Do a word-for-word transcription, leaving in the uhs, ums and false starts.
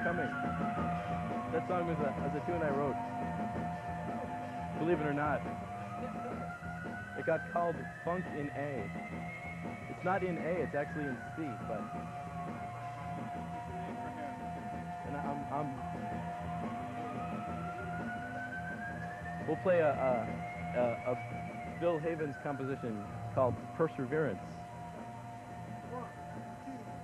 coming. That song was a, was a tune I wrote. Believe it or not. It got called Funk in A. It's not in A, it's actually in C, but... And I'm... I'm we'll play a, a, a, a Bill Havens composition called Perseverance.